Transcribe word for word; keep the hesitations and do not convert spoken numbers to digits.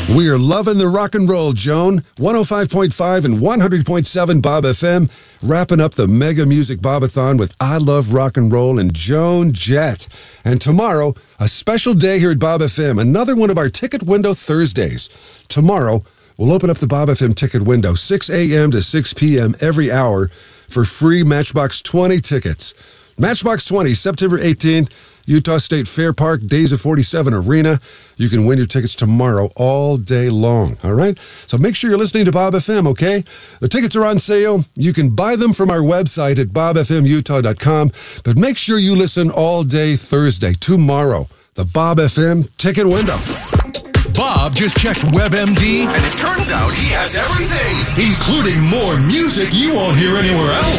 We are loving the rock and roll, Joan. one oh five point five and one hundred point seven Bob F M. Wrapping up the Mega Music Bobathon with I Love Rock and Roll and Joan Jett. And tomorrow, a special day here at Bob F M. Another one of our Ticket Window Thursdays. Tomorrow, we'll open up the Bob F M ticket window six a.m. to six p.m. every hour for free Matchbox twenty tickets. Matchbox twenty, September eighteenth, Utah State Fair Park, Days of forty-seven Arena. You can win your tickets tomorrow all day long, all right? So make sure you're listening to Bob F M, okay? The tickets are on sale. You can buy them from our website at bob f m utah dot com, but make sure you listen all day Thursday, tomorrow, the Bob F M ticket window. Bob just checked WebMD, and it turns out he has everything, including more music you won't hear anywhere else.